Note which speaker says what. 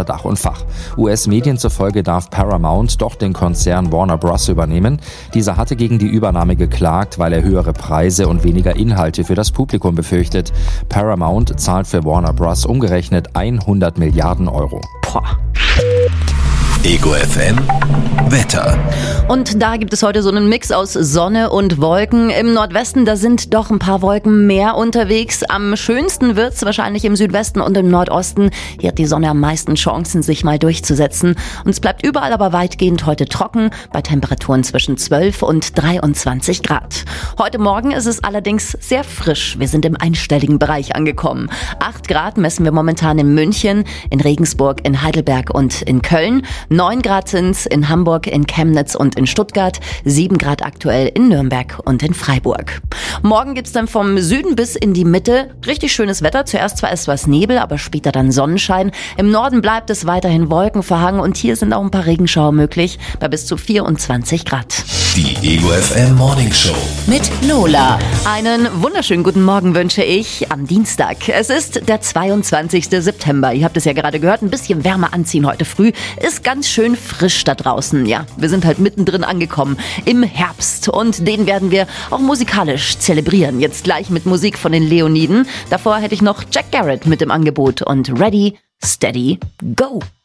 Speaker 1: außer Dach und Fach. US-Medien zufolge darf Paramount doch den Konzern Warner Bros. Übernehmen. Dieser hatte gegen die Übernahme geklagt, weil er höhere Preise und weniger Inhalte für das Publikum befürchtet. Paramount zahlt für Warner Bros. Umgerechnet 100 Milliarden Euro.
Speaker 2: Ego FM Wetter.
Speaker 3: Und da gibt es heute so einen Mix aus Sonne und Wolken. Im Nordwesten, da sind doch ein paar Wolken mehr unterwegs. Am schönsten wird's wahrscheinlich im Südwesten und im Nordosten. Hier hat die Sonne am meisten Chancen, sich mal durchzusetzen. Und es bleibt überall aber weitgehend heute trocken, bei Temperaturen zwischen 12 und 23 Grad. Heute Morgen ist es allerdings sehr frisch. Wir sind im einstelligen Bereich angekommen. 8 Grad messen wir momentan in München, in Regensburg, in Heidelberg und in Köln. 9 Grad sind's in Hamburg, in Chemnitz und in Stuttgart, 7 Grad aktuell in Nürnberg und in Freiburg. Morgen gibt's dann vom Süden bis in die Mitte richtig schönes Wetter. Zuerst zwar etwas Nebel, aber später dann Sonnenschein. Im Norden bleibt es weiterhin wolkenverhangen und hier sind auch ein paar Regenschauer möglich bei bis zu 24 Grad.
Speaker 2: Die Ego FM Morning Show
Speaker 3: Mit Lola. Einen wunderschönen guten Morgen wünsche ich am Dienstag. Es ist der 22. September. Ihr habt es ja gerade gehört, ein bisschen wärmer anziehen heute früh. Ist ganz schön frisch da draußen. Ja, wir sind halt mittendrin angekommen im Herbst und den werden wir auch musikalisch zelebrieren. Jetzt gleich mit Musik von den Leoniden. Davor hätte ich noch Jack Garrett mit im Angebot und Ready, Steady, Go.